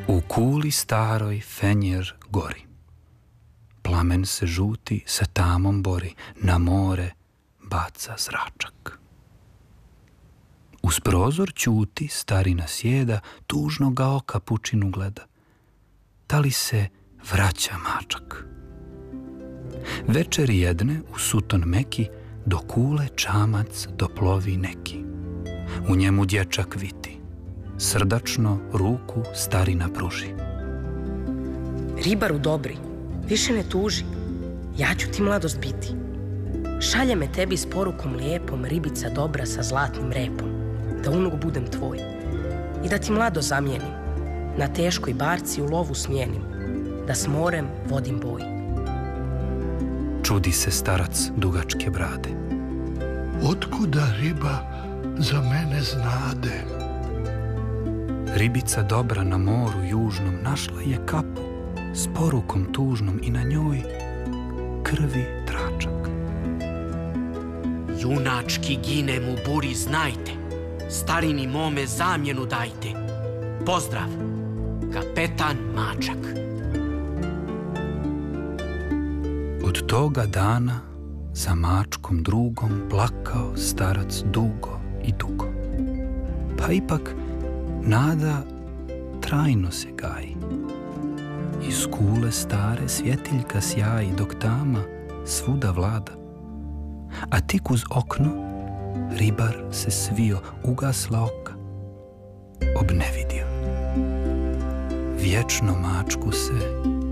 U kuli staroj fenjer gori, plamen se žuti sa tamom bori, na more baca zračak. Uz prozor ćuti, starina sjeda, tužnoga oka pučinu gleda. Da li se vraća mačak? Večer jedne u suton meki, do kule čamac doplovi neki. U njemu dječak viti, srdačno ruku starina pruži. Ribaru dobri, više ne tuži, ja ću ti mladost biti. Šalje me tebi s porukom lijepom ribica dobra sa zlatnim repom, da unuk budem tvoj i da ti mlado zamijenim, na teškoj barci u lovu smijenim, da s morem vodim boj. Čudi se starac dugačke brade. Otkuda riba za mene znade? Ribica dobra na moru južnom našla je kapu s porukom tužnom i na njoj krvi tračak. Junački ginem u buri, znajte, starini mome zamjenu dajte. Pozdrav, kapetan Mačak. Od toga dana za mačkom drugom plakao starac dugo i dugo. Pa ipak nada trajno se gaji. Iz kule stare svjetiljka sjaji, dok tama svuda vlada. A tik uz okno ribar se svio, ugasla oka, obnevidio. Vječno mačku se